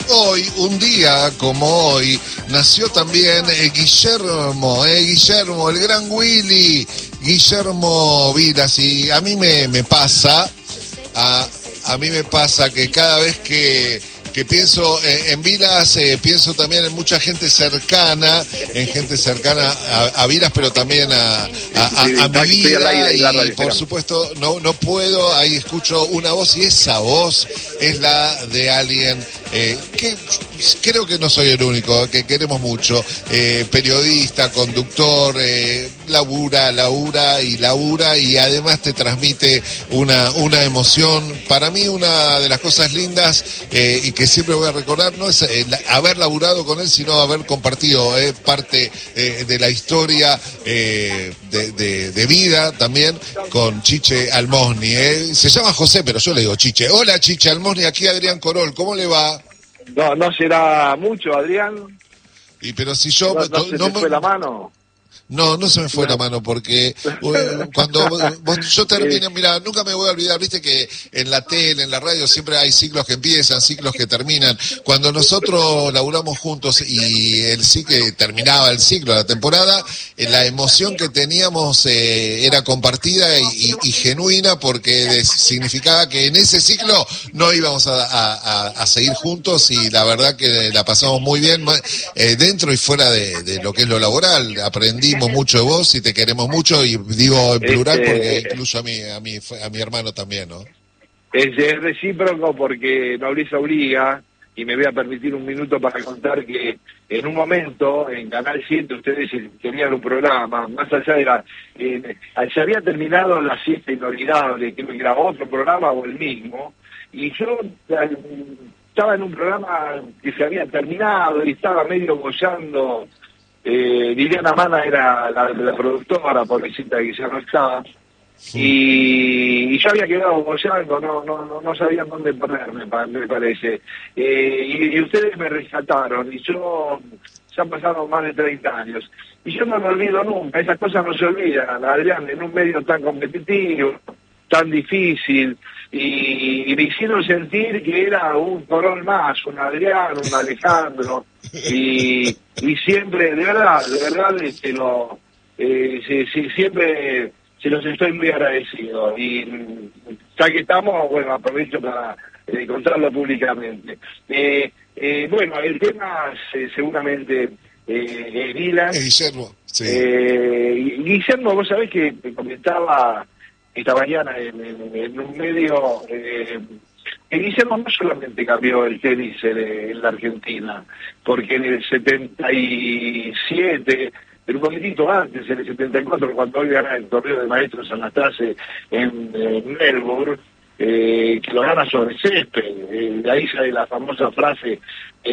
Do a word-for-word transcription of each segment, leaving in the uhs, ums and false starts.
hoy, un día como hoy, nació también eh, Guillermo, eh, Guillermo, el gran Willy, Guillermo Vilas, y a mí me, me pasa, a, a mí me pasa que cada vez que... que pienso eh, en Vilas, eh, pienso también en mucha gente cercana, en gente cercana a, a Vilas, pero también a, a, a, a mi vida, y por supuesto no, no puedo, ahí escucho una voz y esa voz es la de alguien eh, que creo que no soy el único, que queremos mucho, eh, periodista, conductor, eh, labura, labura y labura, y además te transmite una, una emoción. Para mí una de las cosas lindas eh, y que siempre voy a recordar no es eh, la, haber laburado con él, sino haber compartido eh, parte eh, de la historia eh, de, de, de vida también con Chiche Almosni. Eh. Se llama José, pero yo le digo Chiche. Hola Chiche Almosni, aquí Adrián Corol, ¿cómo le va? No, no será mucho, Adrián. Y pero si yo... No, no se no te me... fue la mano. No, no se me fue la mano porque uh, cuando vos, yo termino, mira, nunca me voy a olvidar, viste que en la tele, en la radio siempre hay ciclos que empiezan, ciclos que terminan. Cuando nosotros laburamos juntos y el sí que terminaba el ciclo, la temporada, eh, la emoción que teníamos eh, era compartida y, y, y genuina porque significaba que en ese ciclo no íbamos a, a, a seguir juntos y la verdad que la pasamos muy bien eh, dentro y fuera de, de lo que es lo laboral. Aprendimos mucho de vos y te queremos mucho, y digo en plural este, porque incluso a mí, a mí, a mi hermano también, ¿no? Es, es recíproco porque nobleza obliga, y me voy a permitir un minuto para contar que en un momento en Canal siete ustedes tenían un programa, más allá de la... Eh, se había terminado La Siesta Inolvidable, que era otro programa o el mismo, y yo eh, estaba en un programa que se había terminado y estaba medio bollando. Eh, Liliana Mana era la, la productora, pobrecita que ya no estaba, sí. y, y yo había quedado bollando, no, no, no, no sabían dónde ponerme, me parece. Eh, y, y ustedes me rescataron, y yo, ya han pasado más de treinta años, y yo no me olvido nunca, esas cosas no se olvidan, Adrián, en un medio tan competitivo, tan difícil, y, y me hicieron sentir que era un Corol más, un Adrián, un Alejandro, y, y siempre, de verdad, de verdad, este, lo, eh, sí, sí, siempre se los estoy muy agradecido, y ya que estamos, bueno, aprovecho para eh, contarlo públicamente. Eh, eh, bueno, el tema eh, seguramente eh, es Vilas. Guillermo, sí. Eh, Guillermo, vos sabés que me comentaba esta mañana en, en, en un medio, eh, que Guillermo no solamente cambió el tenis en, en la Argentina, porque en el setenta y siete, pero un poquitito antes, en el setenta y cuatro, cuando hoy gana el torneo de maestros Anastase en, en Melbourne, eh, que lo gana sobre césped, eh, de ahí sale la famosa frase,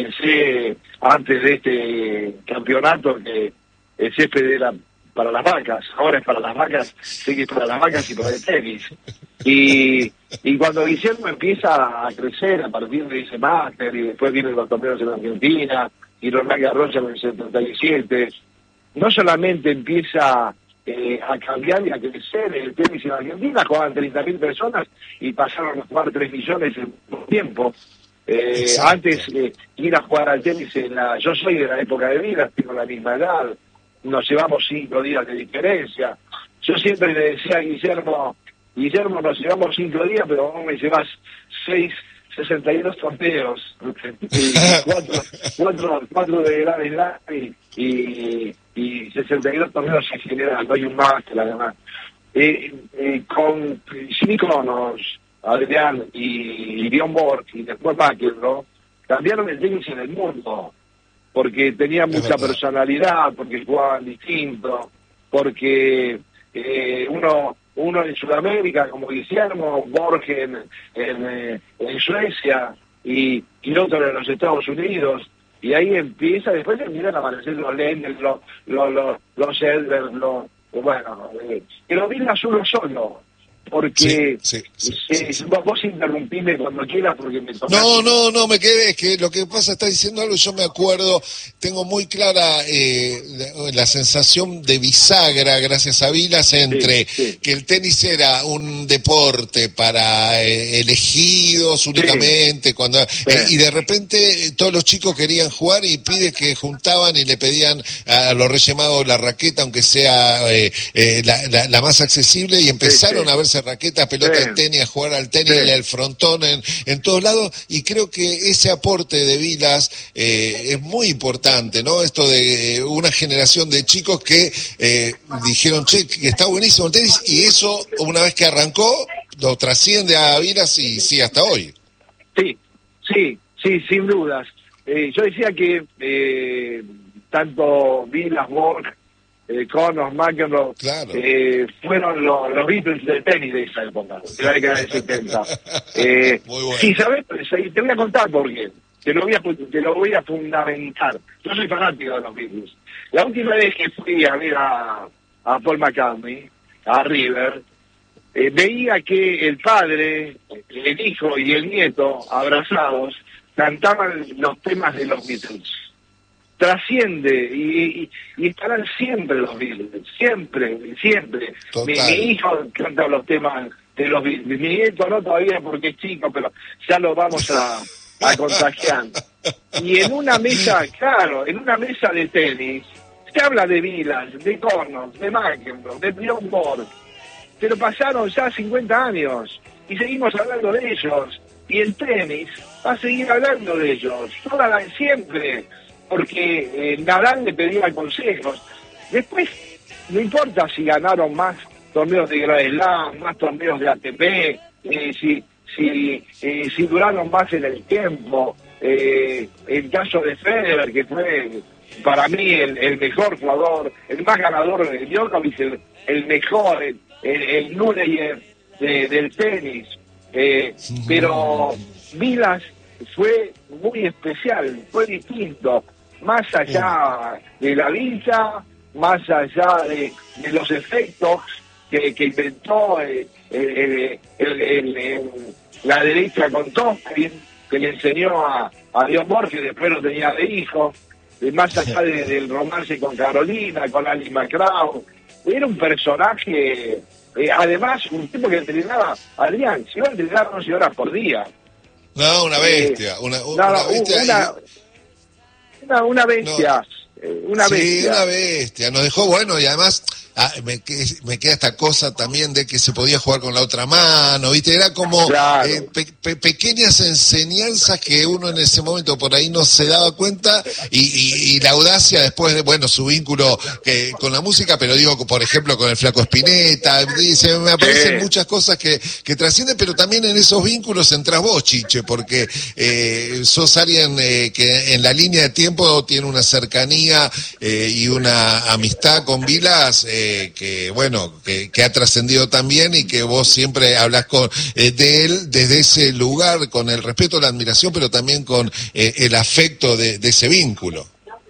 pensé antes de este campeonato que el césped era para las vacas, ahora es para las vacas, sé que es para las vacas y para el tenis. Y, y cuando Guillermo empieza a crecer a partir de ese máster, y después vienen los torneos en Argentina, y Roland Garros en el setenta y siete, no solamente empieza eh, a cambiar y a crecer el tenis en Argentina, jugaban treinta mil personas y pasaron a jugar tres millones en poco tiempo. Eh, antes eh, ir a jugar al tenis, en la, yo soy de la época de vida, tengo la misma edad, nos llevamos cinco días de diferencia. Yo siempre le decía a Guillermo, Guillermo, nos llevamos cinco días, pero vos me llevas seis, sesenta y dos torneos, y cuatro, cuatro, cuatro de Gran Slam y, y, y sesenta y dos torneos en general, no hay un máster además. Eh, eh, con Jimmy Connors, Adrián y Bjorn Borg y después McEnroe, cambiaron el tenis en el mundo, porque tenían mucha personalidad, porque jugaban distinto, porque eh, uno uno en Sudamérica, como Guillermo, Borges en, en, en Suecia, y, y otro en los Estados Unidos, y ahí empieza, después empiezan a aparecer los Lendl, los, los, los, los Edler, los, bueno, eh, pero Vilas uno solo, porque sí, sí, sí, eh, sí, sí. vos, vos interrumpime cuando quieras porque me tomaste. No, no, no, me quedé, es que lo que pasa, está diciendo algo, yo me acuerdo, tengo muy clara eh, la, la sensación de bisagra, gracias a Vilas, entre Sí, sí. que el tenis era un deporte para eh, elegidos únicamente, cuando Sí. eh, y de repente eh, todos los chicos querían jugar y pide que juntaban y le pedían a los Reyes Magos la raqueta, aunque sea eh, eh, la, la, la más accesible, y empezaron Sí, sí. a verse raquetas, pelota Sí. de tenis, a jugar al tenis, Sí. el frontón en, en todos lados, y creo que ese aporte de Vilas eh, es muy importante, ¿no? Esto de eh, una generación de chicos que eh, dijeron, che, que está buenísimo el tenis, y eso, una vez que arrancó, lo trasciende a Vilas y sigue hasta hoy. Sí, sí, sí, sin dudas. Eh, yo decía que eh, tanto Vilas, Borg, eh, Connors, McEnroe, Claro. eh, fueron los, los Beatles del tenis de esa época, de la década del setenta. Eh, Muy bueno. sí, ¿sabes? Te voy a contar por qué. Te lo, voy a, te lo voy a fundamentar. Yo soy fanático de los Beatles. La última vez que fui a ver a, a Paul McCartney, a River, eh, veía que el padre, el hijo y el nieto, abrazados, cantaban los temas de los Beatles. Trasciende y, y, y estarán siempre los Beatles, siempre, siempre. Mi, mi hijo canta los temas de los Beatles, mi nieto no todavía porque es chico, pero ya lo vamos a, a contagiar. Y en una mesa, claro, en una mesa de tenis, se habla de Vilas, de Connors, de McEnroe, de Bjorn Borg, pero pasaron ya cincuenta años y seguimos hablando de ellos. Y el tenis va a seguir hablando de ellos, toda la, siempre, porque eh, Nadal le pedía consejos. Después, no importa si ganaron más torneos de Grand Slam, más torneos de A T P, eh, si, si, eh, si duraron más en el tiempo. Eh, el caso de Federer, que fue para mí el, el mejor jugador, el más ganador de Djokovic, el, el mejor, el, el, el Núñez de, del tenis. Eh, pero Vilas fue muy especial, fue distinto, más allá de la villa, más allá de, de los efectos que, que inventó eh, el, el, el, el, la derecha con Tompkins, que le enseñó a, a Dios Borg, que después lo tenía de hijo, de más allá de, del romance con Carolina, con Ali McGraw. Era un personaje, eh, además un tipo que entrenaba, Adrián, se iba a entrenar once horas por día. No, una bestia, eh, una, una, no, una bestia. Una, y... una, una bestia, no. eh, una sí, bestia. una bestia, nos dejó bueno, y además ah, me, me queda esta cosa también de que se podía jugar con la otra mano, ¿viste? Era como claro. eh, pe pe pequeñas enseñanzas que uno en ese momento por ahí no se daba cuenta, y, y, y la audacia después de, bueno, su vínculo que, con la música, pero digo, por ejemplo, con el Flaco Spinetta, dice, me aparecen sí. muchas cosas que, que trascienden, pero también en esos vínculos entras vos, Chiche, porque eh, sos alguien eh, que en la línea de tiempo tiene una cercanía eh, y una amistad con Vilas, eh, que bueno, que, que ha trascendido también, y que vos siempre hablas con eh, de él desde ese lugar, con el respeto, la admiración, pero también con eh, el afecto de, de ese vínculo.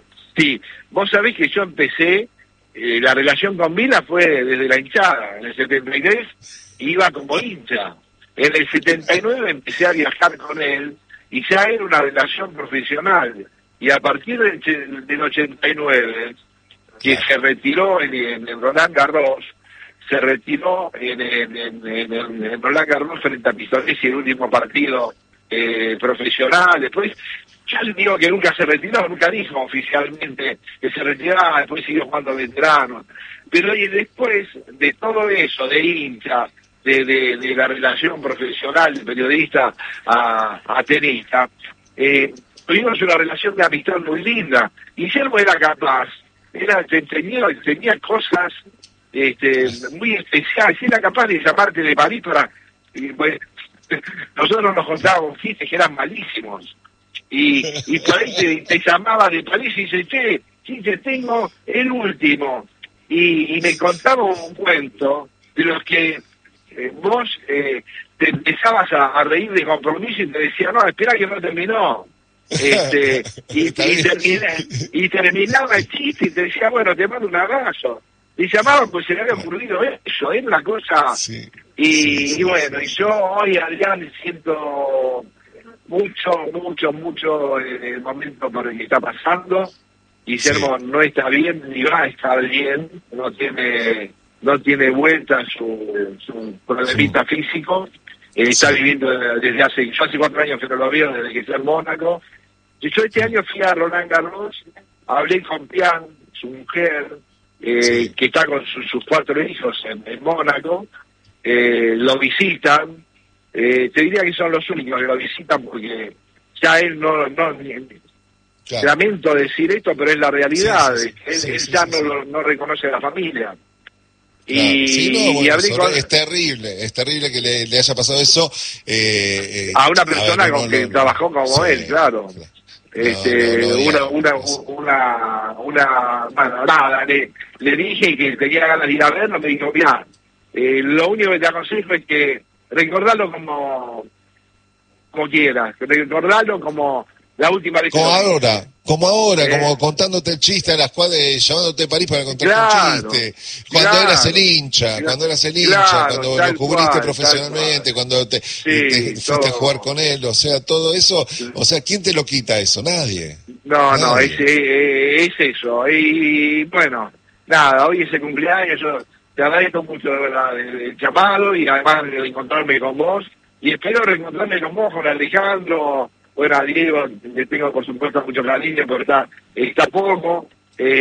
Sí, vos sabés que yo empecé, eh, la relación con Vilas fue desde la hinchada. En el setenta y tres iba como hincha, en el setenta y nueve empecé a viajar con él y ya era una relación profesional, y a partir del, del ochenta y nueve, que se retiró en, en, en Roland Garros, se retiró en, en, en, en, en Roland Garros frente a Pistonesi, el último partido eh, profesional. Después, ya le digo que nunca se retiró, nunca dijo oficialmente que se retiraba, después siguió jugando veteranos. Pero y después de todo eso, de hincha, de, de, de la relación profesional de periodista a, a tenista, eh, tuvimos una relación de amistad muy linda. Guillermo era capaz, era tenía, tenía cosas este, muy especiales, era capaz de llamarte de París para... Y, pues, nosotros nos contábamos chistes que eran malísimos, y, y por ahí te, te llamaba de París y dice, che, chiste, tengo el último, y, y me contaba un cuento de los que eh, vos eh, te empezabas a, a reír de compromiso y te decía, no, espera que no terminó. Este, y, y, termina, y terminaba el chiste y te decía, bueno, te mando un abrazo. Y llamaban, pues se le había ocurrido eso, era una cosa, sí. Y, Sí, sí, y bueno, sí. y yo hoy, Adrián, siento mucho, mucho, mucho eh, el momento por el que está pasando. Guillermo Sí, no está bien, ni va a estar bien, no tiene no tiene vuelta su, su mm, problemita físico. Eh, está sí, viviendo desde hace, yo hace cuatro años que no lo veo, desde que está en Mónaco. Y yo este mm, año fui a Roland Garros, hablé con Pian, su mujer, eh, sí, que está con su- sus cuatro hijos en, en Mónaco, eh, lo visitan. Eh, te diría que son los únicos que lo visitan porque ya él no, no ni- claro. lamento decir esto, pero es la Sí, realidad. sí, sí, Él, sí, él sí, ya sí, no, sí. lo- no reconoce a la familia. Claro, sí, no, Y, y bueno, hablé es, con hor- es terrible, es terrible que le, le haya pasado eso. Eh, eh, a una a ver, persona no, con no, que no, no, trabajó como sí, él, claro. claro. No, no, lo Este, una, odiaba. una, Es- una, una, bueno, nada, le, le dije que tenía ganas de ir a verlo, me dijo, mira, eh, lo único que te aconsejo es que recordarlo como, como quieras, recordarlo como la última vez que Como lo ahora, viste. como ahora, ¿Eh? como contándote el chiste a las cuadras, llamándote de París para contarte un Claro, chiste, cuando eras el claro, hincha, cla- cuando eras el hincha, claro, cuando lo tal cubriste cual, tal profesionalmente, cual. cuando te, te Sí, fuiste a jugar todo. con él, o sea, todo eso, o sea, ¿quién te lo quita eso? Nadie, No, no, es, nadie. eh, es eso. Y bueno, nada, hoy es el cumpleaños, yo te agradezco mucho de verdad el, el llamado y además de encontrarme con vos. Y espero reencontrarme con vos, con Alejandro, bueno, a Diego, le tengo por supuesto mucho cariño, porque está, está poco,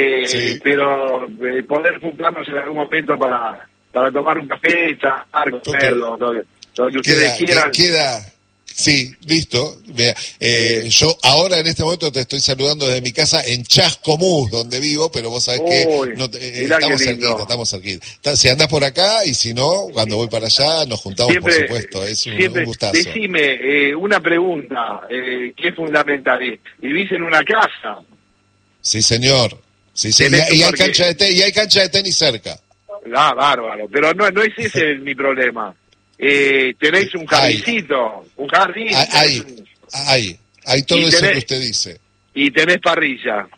eh, Sí, pero eh, poder juntarnos en algún momento para, para tomar un café, charlar, ok. comer, lo, lo, lo que ustedes Queda, que- quieran. queda, sí, listo. Vea, eh, Eh, yo ahora en este momento te estoy saludando desde mi casa en Chascomús, donde vivo, pero vos sabés que uy, no te- eh, mirá qué estamos cerquita, lindo. estamos cerquita. Ta- Si andás por acá y si no, cuando voy para allá nos juntamos, por Siempre, supuesto, es un, un siempre, gustazo. decime eh, una pregunta eh, que es fundamental. eh, ¿Vivís en una casa? Sí, señor. Sí, sí. ¿Tenés Y, y un hay parque? cancha de te- y hay cancha de tenis cerca. Ah, bárbaro. Pero no, no es ese mi problema. Eh, ¿Tenés un Hay, jardincito? ¿Un jardín? hay, tenés hay, un- hay, hay todo y, eso que tenés, usted dice. y tenés parrilla.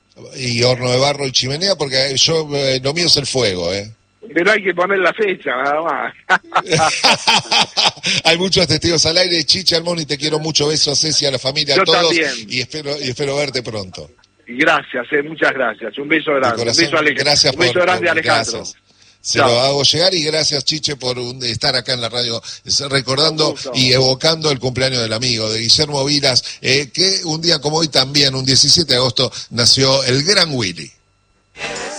Y horno de barro y chimenea, porque yo, eh, lo mío es el fuego, ¿eh? Pero hay que poner la fecha, nada más. Hay muchos testigos al aire. Chicha Armoni, te quiero mucho. Beso a Ceci, a la familia, a Yo todos. también. Y espero, y espero verte pronto. Gracias, eh, muchas gracias. Un beso De grande. Un corazón, beso, Ale- gracias un beso por, grande, por- Alejandro. gracias. Se Chao. lo hago llegar y gracias, Chiche, por un- estar acá en la radio es- Un recordando gusto. y evocando el cumpleaños del amigo, de Guillermo Vilas, eh, que un día como hoy también, un diecisiete de agosto, nació el gran Willy.